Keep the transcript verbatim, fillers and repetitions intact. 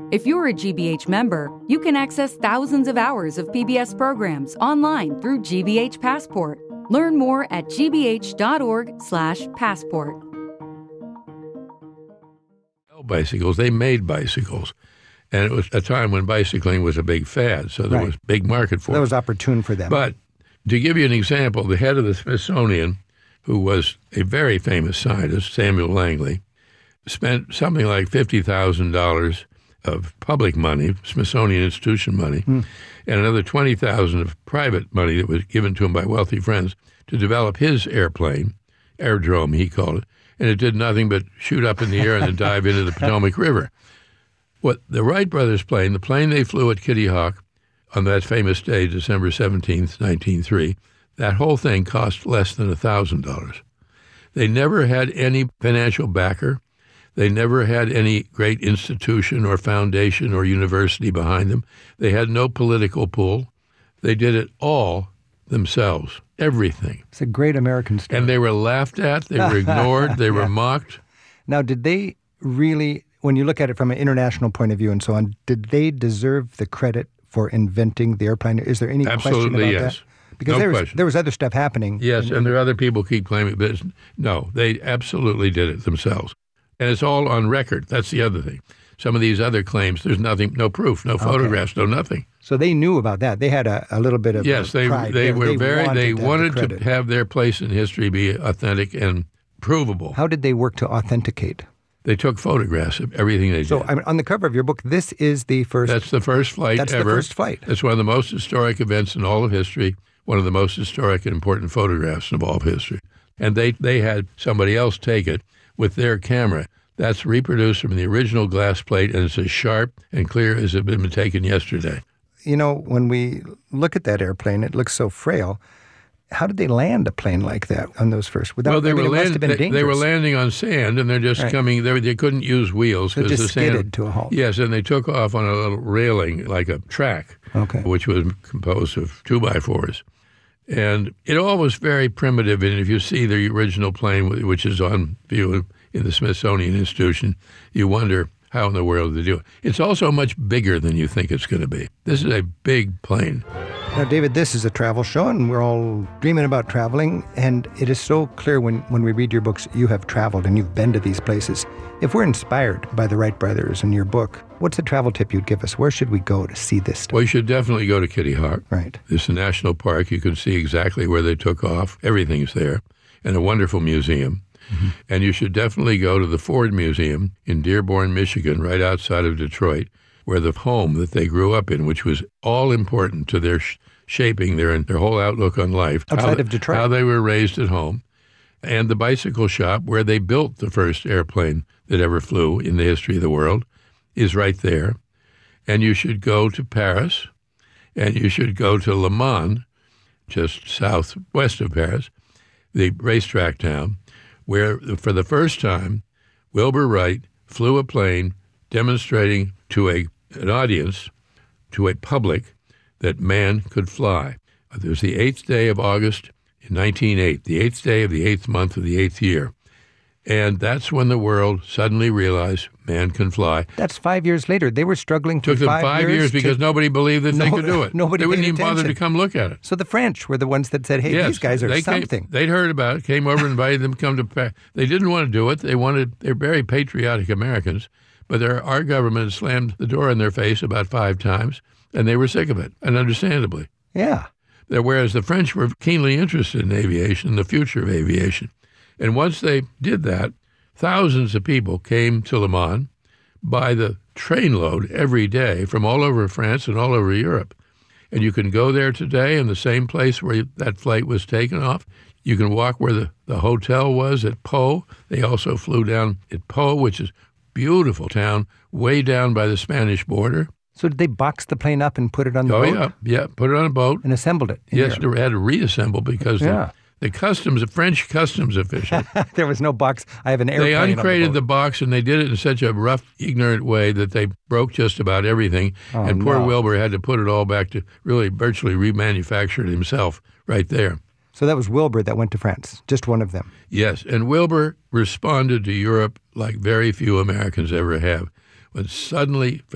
If you're a G B H member, you can access thousands of hours of P B S programs online through G B H Passport. Learn more at g b h dot org slash passport. Bicycles, they made bicycles. And it was a time when bicycling was a big fad, so there Right. was a big market for That it. was opportune for them. But to give you an example, the head of the Smithsonian, who was a very famous scientist, Samuel Langley, spent something like fifty thousand dollars of public money, Smithsonian Institution money, Hmm. and another twenty thousand dollars of private money that was given to him by wealthy friends to develop his airplane, Airdrome he called it, and it did nothing but shoot up in the air and then dive into the Potomac River. What the Wright brothers plane, the plane they flew at Kitty Hawk on that famous day, December seventeenth, nineteen oh three, that whole thing cost less than one thousand dollars. They never had any financial backer. They never had any great institution or foundation or university behind them. They had no political pull. They did it all themselves, everything. It's a great American story. And they were laughed at, they were ignored, they were Yeah. mocked. Now, did they really, when you look at it from an international point of view and so on, did they deserve the credit for inventing the airplane? Is there any Absolutely, question about yes. that? Because No there was, question. there was other stuff happening. Yes, and there are other people keep claiming, but it's- no, they absolutely did it themselves. And it's all on record. That's the other thing. Some of these other claims, there's nothing, no proof, no photographs, no nothing. So they knew about that. They had a, a little bit of Yes, uh, they pride. they were very wanted they to have the wanted to credit. have their place in history be authentic and provable. How did they work to authenticate? They took photographs of everything they did. So I mean, on the cover of your book, this is the first. That's the first flight That's the ever. first flight. It's one of the most historic events in all of history, one of the most historic and important photographs of all of history. And they, they had somebody else take it with their camera. That's reproduced from the original glass plate, and it's as sharp and clear as it had been taken yesterday. You know, when we look at that airplane, it looks so frail. How did they land a plane like that on those first? Without, Well, they I mean, were it must land, have been they, they dangerous. were landing on sand, and they're just Right. coming. They, they couldn't use wheels So it because just the sand skidded to a halt. Yes, and they took off on a little railing like a track, Okay. which was composed of two by fours, and it all was very primitive. And if you see the original plane, which is on view in the Smithsonian Institution, you wonder how in the world they do it. It's also much bigger than you think it's going to be. This is a big plane. Now, David, this is a travel show, and we're all dreaming about traveling. And it is so clear when, when we read your books, you have traveled and you've been to these places. If we're inspired by the Wright brothers and your book, what's a travel tip you'd give us? Where should we go to see this stuff? Well, you should definitely go to Kitty Hawk. Right. It's a national park. You can see exactly where they took off. Everything's there, and a wonderful museum. Mm-hmm. And you should definitely go to the Ford Museum in Dearborn, Michigan, right outside of Detroit, where the home that they grew up in, which was all important to their sh- shaping their their whole outlook on life. Outside how, of Detroit. How they were raised at home. And the bicycle shop where they built the first airplane that ever flew in the history of the world is right there. And you should go to Paris, and you should go to Le Mans, just southwest of Paris, the racetrack town, where for the first time, Wilbur Wright flew a plane demonstrating to a, an audience, to a public, that man could fly. It was the eighth day of August in nineteen oh eight, the eighth day of the eighth month of the eighth year. And that's when the world suddenly realized man can fly. That's five years later. They were struggling for Took them five, five years, because to- nobody believed that they No- could do it. nobody they wouldn't paid even bother to attention. come look at it. So the French were the ones that said, hey, Yes, these guys are they something. Came, they'd heard about it, came over and invited them to come to Paris. They didn't want to do it. They wanted, they're very patriotic Americans, but their, our government slammed the door in their face about five times, and they were sick of it, and understandably. Yeah. Whereas the French were keenly interested in aviation, the future of aviation. And once they did that, thousands of people came to Le Mans by the trainload every day from all over France and all over Europe. And you can go there today in the same place where that flight was taken off. You can walk where the, the hotel was at Pau. They also flew down at Pau, which is a beautiful town, way down by the Spanish border. So did they box the plane up and put it on the Oh, boat? yeah, yeah, put it on a boat. And assembled it? in Yes, Europe? they had to reassemble because Yeah. the, the customs, the French customs official, There was no box. I have an airplane they on the uncrated boat. the box, and they did it in such a rough, ignorant way that they broke just about everything. Oh, and poor no. Wilbur had to put it all back to really virtually remanufacture it himself right there. So that was Wilbur that went to France, just one of them. Yes, and Wilbur responded to Europe like very few Americans ever have. When suddenly,